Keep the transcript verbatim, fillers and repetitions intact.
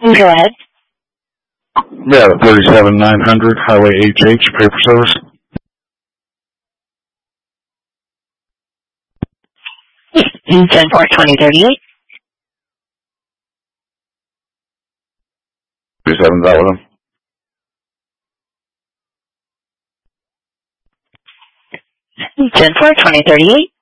Go ahead. Yeah, thirty-seven nine hundred Highway H H, paper service. ten four twenty thirty-eight. thirty-seven, is that with him? ten four twenty thirty-eight.